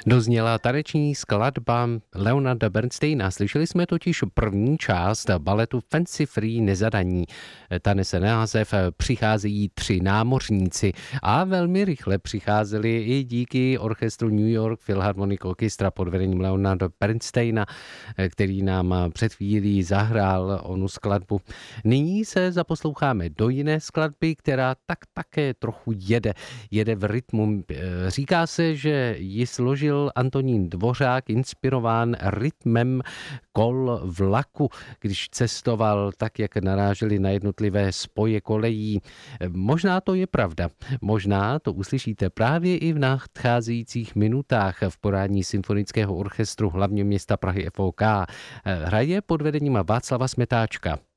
Dozněla taneční skladba Leonarda Bernsteina. Slyšeli jsme totiž první část baletu Fancy Free nezadaní. Ta nese název Přicházejí tři námořníci a velmi rychle přicházeli i díky orchestru New York Philharmonic Orchestra pod vedením Leonarda Bernsteina, který nám před chvílí zahrál onu skladbu. Nyní se zaposloucháme do jiné skladby, která také trochu jede v rytmu. Říká se, že ji složil Antonín Dvořák, inspirován rytmem kol vlaku, když cestoval tak, jak naráželi na jednotlivé spoje kolejí. Možná to je pravda. Možná to uslyšíte právě i v nadcházejících minutách v podání Symfonického orchestru hlavního města Prahy FOK. Hraje pod vedením Václava Smetáčka.